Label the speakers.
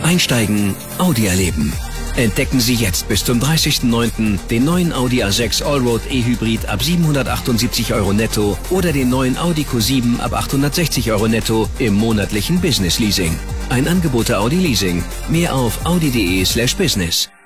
Speaker 1: Einsteigen, Audi erleben. Entdecken Sie jetzt bis zum 30.09. den neuen Audi A6 Allroad E-Hybrid ab 778 € netto oder den neuen Audi Q7 ab 860 € netto im monatlichen Business Leasing. Ein Angebot der Audi Leasing. Mehr auf audi.de/business.